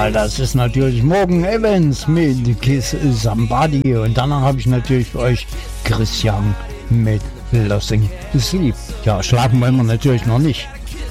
das ist natürlich Morgan Evans mit Kiss Somebody und danach habe ich natürlich für euch Christian mit Losing Sleep. Ja, schlafen wollen wir natürlich noch nicht.